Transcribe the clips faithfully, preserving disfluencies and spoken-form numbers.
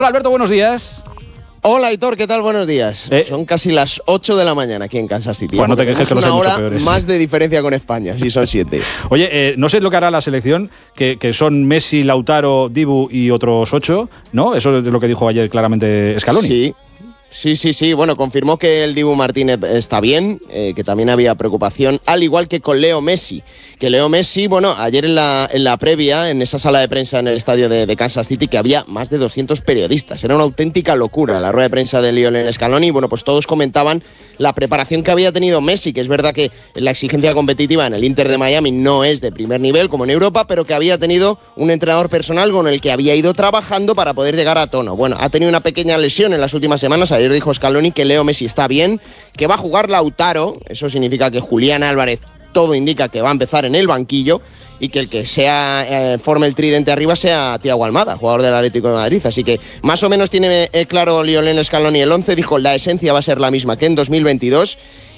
Hola Alberto, buenos días. Hola Aitor, ¿qué tal? Buenos días. Eh, Son casi las ocho de la mañana aquí en Kansas City. Pues no te quejes que los hay mucho peores. Una hora más de diferencia con España, sí son siete. Oye, eh, no sé lo que hará la selección, que, que son Messi, Lautaro, Dibu y otros ocho, ¿no? Eso es lo que dijo ayer claramente Scaloni. Sí. Sí, sí, sí. Bueno, confirmó que el Dibu Martínez está bien, eh, que también había preocupación, al igual que con Leo Messi. Que Leo Messi, bueno, ayer en la, en la previa, en esa sala de prensa en el estadio de, de Kansas City, que había más de doscientos periodistas. Era una auténtica locura la rueda de prensa de Lionel Scaloni. Bueno, pues todos comentaban la preparación que había tenido Messi, que es verdad que la exigencia competitiva en el Inter de Miami no es de primer nivel, como en Europa, pero que había tenido un entrenador personal con el que había ido trabajando para poder llegar a tono. Bueno, ha tenido una pequeña lesión en las últimas semanas. Ayer dijo Scaloni que Leo Messi está bien, que va a jugar Lautaro, eso significa que Julián Álvarez, todo indica que va a empezar en el banquillo, y que el que sea eh, forme el tridente arriba sea Thiago Almada, jugador del Atlético de Madrid. Así que más o menos tiene eh, claro Lionel Scaloni el once. Dijo, la esencia va a ser la misma que en dos mil veintidós.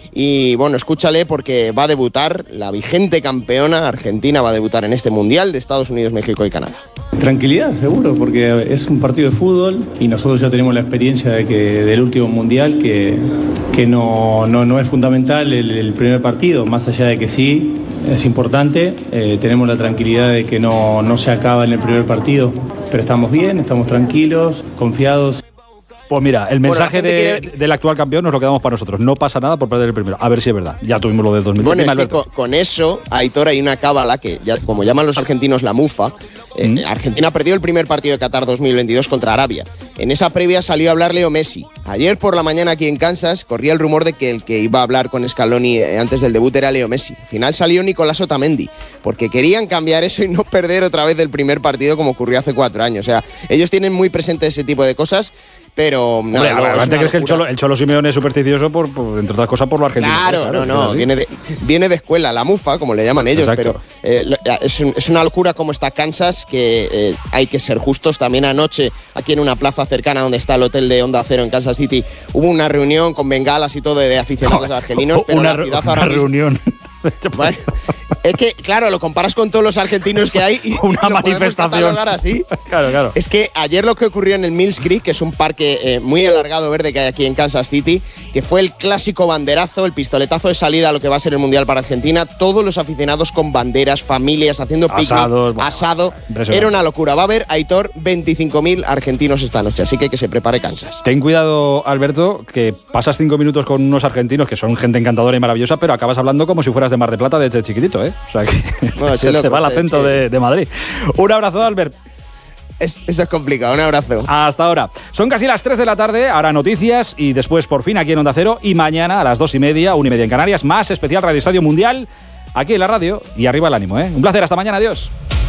Y bueno, escúchale, porque va a debutar la vigente campeona Argentina, va a debutar en este Mundial de Estados Unidos, México y Canadá. Tranquilidad, seguro, porque es un partido de fútbol y nosotros ya tenemos la experiencia de que del último Mundial que, que no, no, no es fundamental el, el primer partido, más allá de que sí es importante, eh, tenemos la tranquilidad de que no, no se acaba en el primer partido, pero estamos bien, estamos tranquilos, confiados. Pues mira, el mensaje bueno, de, quiere... del actual campeón nos lo quedamos para nosotros. No pasa nada por perder el primero. A ver si es verdad. Ya tuvimos lo del dos mil veinte. Bueno, es que con, con eso, Aitor, hay una cábala que, ya, como llaman los argentinos, la mufa. Eh, ¿Mm? Argentina perdió el primer partido de Qatar dos mil veintidós contra Arabia. En esa previa salió a hablar Leo Messi. Ayer por la mañana aquí en Kansas corría el rumor de que el que iba a hablar con Scaloni antes del debut era Leo Messi. Al final salió Nicolás Otamendi, porque querían cambiar eso y no perder otra vez el primer partido como ocurrió hace cuatro años. O sea, ellos tienen muy presente ese tipo de cosas. Pero Hombre, no, no, antes crees que el Cholo, el Cholo Simeone es supersticioso por, por, entre otras cosas, por lo argentino. Claro, claro, no, no, viene de, viene de escuela, la mufa, como le llaman ellos. Exacto. Pero eh, es, es una locura como está Kansas, que eh, hay que ser justos. También anoche, aquí en una plaza cercana donde está el hotel de Onda Cero en Kansas City, hubo una reunión con bengalas y todo de, de aficionados no, argelinos, pero una, la ciudad una ahora reunión. Bueno, es que, claro, lo comparas con todos los argentinos que hay y una y lo manifestación así. Claro, claro. Es que ayer lo que ocurrió en el Mills Creek, que es un parque eh, muy alargado verde que hay aquí en Kansas City, que fue el clásico banderazo, el pistoletazo de salida a lo que va a ser el Mundial para Argentina, todos los aficionados con banderas, familias haciendo picnic, Asados, bueno, asado, era una locura. Va a haber, Aitor, veinticinco mil argentinos esta noche, así que que se prepare Kansas. Ten cuidado, Alberto, que pasas cinco minutos con unos argentinos que son gente encantadora y maravillosa, pero acabas hablando como si fueras de Mar del Plata desde chiquitito, ¿eh? O sea que bueno, se te va el acento sí. de, de Madrid. Un abrazo, Albert. Es, eso es complicado, un abrazo. Hasta ahora. Son casi las tres de la tarde, ahora noticias y después por fin aquí en Onda Cero y mañana a las dos y media, una y media en Canarias, más especial Radio Estadio Mundial aquí en la radio y arriba el ánimo, ¿eh? Un placer, hasta mañana, adiós.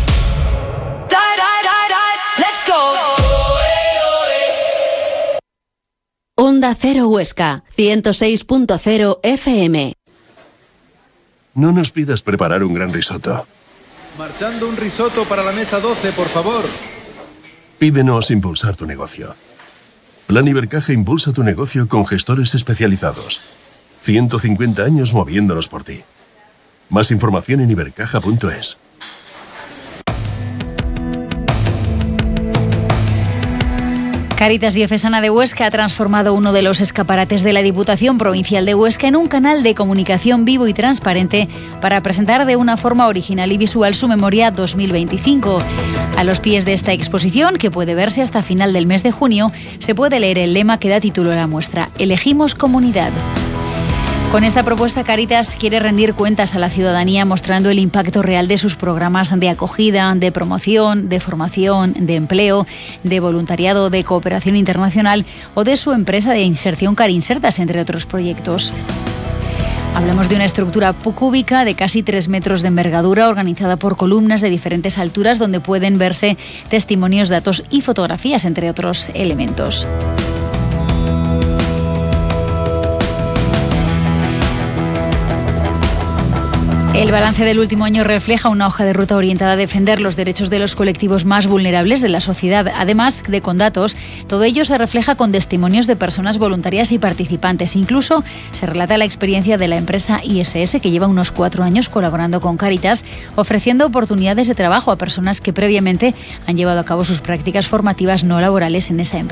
Onda Cero Huesca, ciento seis punto cero F M. No nos pidas preparar un gran risotto. Marchando un risotto para la mesa doce, por favor. Pídenos impulsar tu negocio. Plan Ibercaja impulsa tu negocio con gestores especializados. ciento cincuenta años moviéndonos por ti. Más información en ibercaja punto es. Cáritas Diocesana de Huesca ha transformado uno de los escaparates de la Diputación Provincial de Huesca en un canal de comunicación vivo y transparente para presentar de una forma original y visual su memoria dos mil veinticinco. A los pies de esta exposición, que puede verse hasta final del mes de junio, se puede leer el lema que da título a la muestra: Elegimos comunidad. Con esta propuesta, Cáritas quiere rendir cuentas a la ciudadanía mostrando el impacto real de sus programas de acogida, de promoción, de formación, de empleo, de voluntariado, de cooperación internacional o de su empresa de inserción Carinsertas, entre otros proyectos. Hablamos de una estructura cúbica de casi tres metros de envergadura, organizada por columnas de diferentes alturas donde pueden verse testimonios, datos y fotografías, entre otros elementos. El balance del último año refleja una hoja de ruta orientada a defender los derechos de los colectivos más vulnerables de la sociedad. Además de con datos, todo ello se refleja con testimonios de personas voluntarias y participantes. Incluso se relata la experiencia de la empresa I S S, que lleva unos cuatro años colaborando con Cáritas, ofreciendo oportunidades de trabajo a personas que previamente han llevado a cabo sus prácticas formativas no laborales en esa empresa.